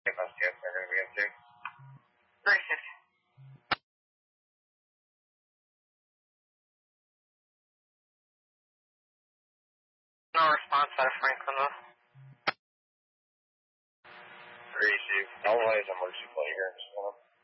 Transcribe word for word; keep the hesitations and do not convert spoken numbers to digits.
S T S they're going to be into. three fifty. No response out of Franklin, though. three two. I'll raise emergency plate here in just a minute.